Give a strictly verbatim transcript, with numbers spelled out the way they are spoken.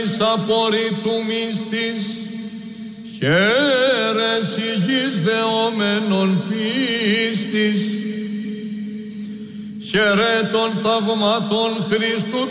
απορρίτου μίστης, χαίρες υγιής δεόμενων πίστης, χαίρε των θαυμάτων Χριστού